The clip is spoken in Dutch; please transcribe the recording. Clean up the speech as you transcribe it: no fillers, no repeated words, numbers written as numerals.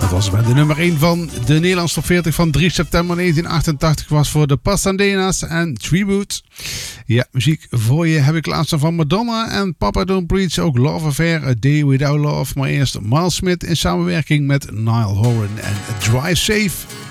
Dat was bij de nummer 1 van de Nederlandse top 40 van 3 september 1988 was voor de Pasadena's en Tribute. Ja, muziek voor je heb ik laatst van Madonna en Papa Don't Preach, ook Love Affair, A Day Without Love. Maar eerst Miles Smith in samenwerking met Niall Horan en Drive Safe.